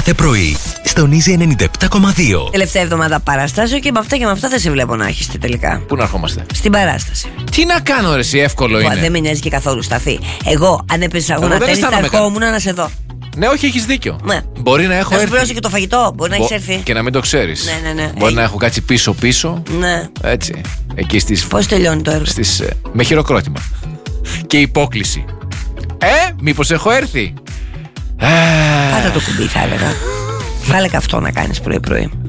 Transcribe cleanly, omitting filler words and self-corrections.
κάθε πρωί στον Easy 97,2. Τελευταία εβδομάδα παραστάσεων και με αυτά δεν σε βλέπω να έχεις τελικά. Πού να ερχόμαστε? Στην παράσταση. Τι να κάνω, ρε, εσύ, εύκολο είναι. Δεν με νοιάζει και καθόλου σταθεί. Εγώ, αν έπαιζε αγώνα τέννις, θα ερχόμουν να σε δω. Ναι, όχι, έχεις δίκιο. Ναι. Μπορεί να έχω έρθει. Να σου και το φαγητό, μπορεί να έχεις έρθει. Και να μην το ξέρεις. Ναι. Μπορεί να έχω κάτσει πίσω-πίσω. Ναι. Έτσι. Εκεί στις. Πώς τελειώνει το έργο? Με χειροκρότημα. Και υπόκληση. Μήπως έχω έρθει? Πάτα το κουμπί, θα έλεγα. Βάλε καυτό να κάνεις πρωί-πρωί.